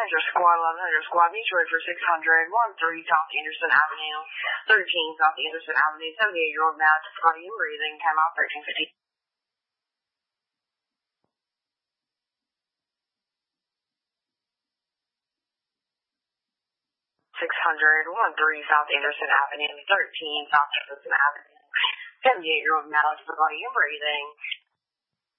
Squad 1100 Squad, meet you for 600, 13 South Anderson Avenue, 13 South Anderson Avenue, 78-year-old male, difficulty in breathing, time out 1350. 13 South Anderson Avenue, 13 South Anderson Avenue, 78-year-old male, difficulty in breathing,